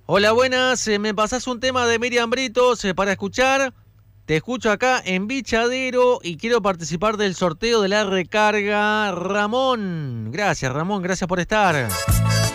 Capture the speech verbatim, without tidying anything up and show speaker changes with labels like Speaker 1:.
Speaker 1: Hola, buenas. eh, ¿Me pasás un tema de Miriam Britos eh, para escuchar? Te escucho acá en Bichadero y quiero participar del sorteo de la recarga. Ramón. Gracias, Ramón. Gracias por estar.